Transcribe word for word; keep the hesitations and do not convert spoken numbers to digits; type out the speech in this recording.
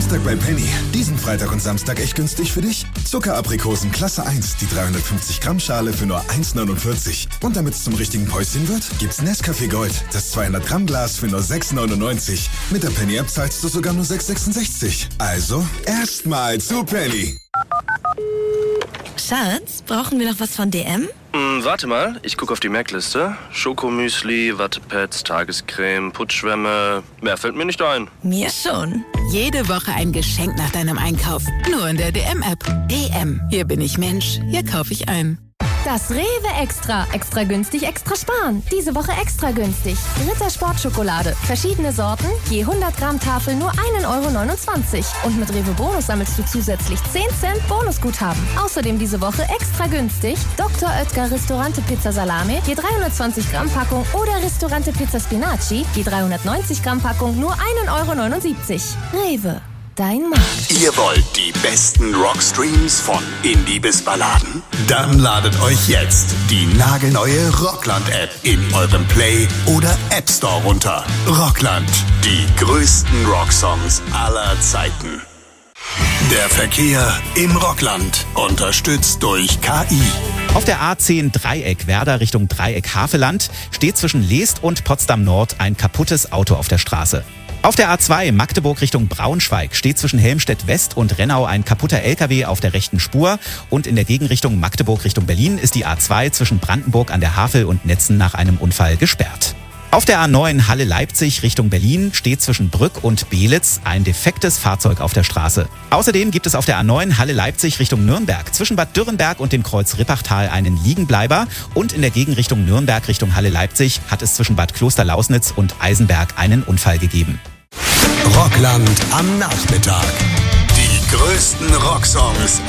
Samstag bei Penny. Diesen Freitag und Samstag echt günstig für dich? Zuckeraprikosen Klasse eins, die dreihundertfünfzig Gramm Schale für nur eins neunundvierzig. Und damit es zum richtigen Päuschen wird, gibt's Nescafé Gold, das zweihundert Gramm Glas für nur sechs neunundneunzig. Mit der Penny-App zahlst du sogar nur sechs sechsundsechzig. Also, erstmal zu Penny. Schatz, brauchen wir noch was von D M? Hm, warte mal, ich gucke auf die Merkliste. Schokomüsli, Wattepads, Tagescreme, Putzschwämme. Mehr fällt mir nicht ein. Mir schon. Jede Woche ein Geschenk nach deinem Einkauf. Nur in der D M-App. D M. Hier bin ich Mensch. Hier kaufe ich ein. Das Rewe Extra. Extra günstig, extra sparen. Diese Woche extra günstig. Ritter Sportschokolade. Verschiedene Sorten, je hundert Gramm Tafel nur ein Euro neunundzwanzig. Und mit Rewe Bonus sammelst du zusätzlich zehn Cent Bonusguthaben. Außerdem diese Woche extra günstig Doktor Oetker Ristorante Pizza Salame, je dreihundertzwanzig Gramm Packung oder Ristorante Pizza Spinaci, je dreihundertneunzig Gramm Packung nur ein Euro neunundsiebzig. Rewe. Dein Markt. Ihr wollt die besten Rockstreams von Indie bis Balladen? Dann ladet euch jetzt die nagelneue Rockland-App in eurem Play- oder App Store runter. Rockland, die größten Rocksongs aller Zeiten. Der Verkehr im Rockland, unterstützt durch K I. Auf der A zehn Dreieck Werder Richtung Dreieck Havelland steht zwischen Leest und Potsdam Nord ein kaputtes Auto auf der Straße. Auf der A zwei Magdeburg Richtung Braunschweig steht zwischen Helmstedt West und Rennau ein kaputter L K W auf der rechten Spur und in der Gegenrichtung Magdeburg Richtung Berlin ist die A zwei zwischen Brandenburg an der Havel und Netzen nach einem Unfall gesperrt. Auf der A neun Halle-Leipzig Richtung Berlin steht zwischen Brück und Belitz ein defektes Fahrzeug auf der Straße. Außerdem gibt es auf der A neun Halle-Leipzig Richtung Nürnberg zwischen Bad Dürrenberg und dem Kreuz Rippachtal einen Liegenbleiber und in der Gegenrichtung Nürnberg Richtung Halle-Leipzig hat es zwischen Bad Klosterlausnitz und Eisenberg einen Unfall gegeben. Rockland am Nachmittag. Die größten Rocksongs